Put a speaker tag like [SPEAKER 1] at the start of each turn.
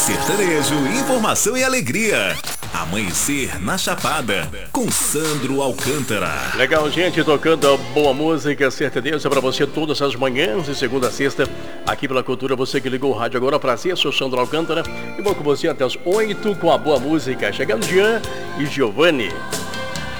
[SPEAKER 1] sertanejo, informação e alegria. Amanhecer na Chapada, com Sandro Alcântara.
[SPEAKER 2] Legal, gente, tocando a boa música sertaneja pra você todas as manhãs, de segunda a sexta, aqui pela Cultura. Você que ligou o rádio agora, prazer, sou Sandro Alcântara e vou com você até as 8 com a boa música. Chegando Jean e Giovanni.